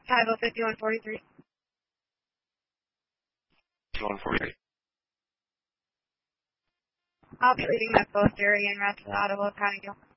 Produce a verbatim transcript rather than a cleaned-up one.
five oh fifty-one forty-three. fifty-one forty-three. I'll be leaving my post area in Rapid Ottawa County.